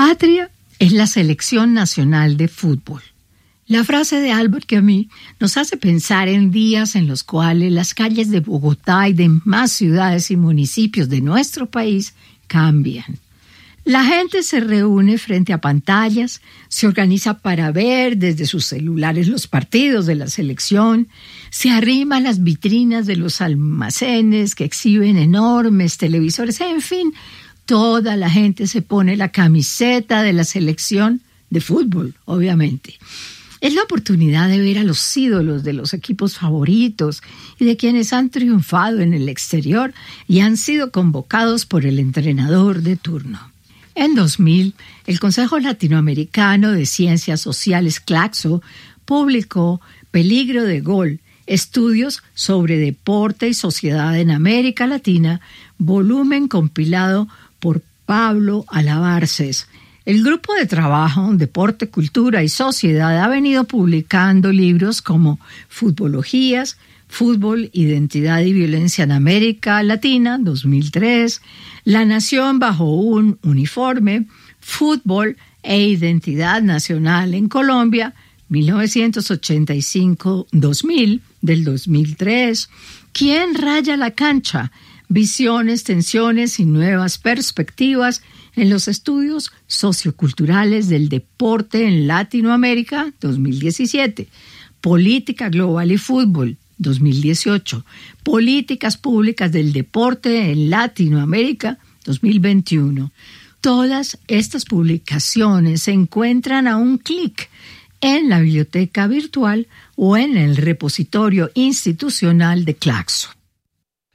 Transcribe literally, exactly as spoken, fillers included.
patria es la selección nacional de fútbol. La frase de Albert Camus nos hace pensar en días en los cuales las calles de Bogotá y de más ciudades y municipios de nuestro país cambian. La gente se reúne frente a pantallas, se organiza para ver desde sus celulares los partidos de la selección, se arrima a las vitrinas de los almacenes que exhiben enormes televisores, en fin, toda la gente se pone la camiseta de la selección de fútbol, obviamente. Es la oportunidad de ver a los ídolos de los equipos favoritos y de quienes han triunfado en el exterior y han sido convocados por el entrenador de turno. En dos mil, el Consejo Latinoamericano de Ciencias Sociales, CLACSO, publicó Peligro de Gol, Estudios sobre Deporte y Sociedad en América Latina, volumen compilado por Pablo Alabarces. El grupo de trabajo Deporte, Cultura y Sociedad ha venido publicando libros como Futbologías, Fútbol, Identidad y Violencia en América Latina, dos mil tres, La Nación bajo un uniforme, Fútbol e Identidad Nacional en Colombia, mil novecientos ochenta y cinco a dos mil, del dos mil tres, ¿Quién raya la cancha? Visiones, tensiones y nuevas perspectivas en los estudios socioculturales del deporte en Latinoamérica, dos mil diecisiete. Política global y fútbol, dos mil dieciocho. Políticas públicas del deporte en Latinoamérica, dos mil veintiuno. Todas estas publicaciones se encuentran a un clic en la biblioteca virtual o en el repositorio institucional de CLACSO.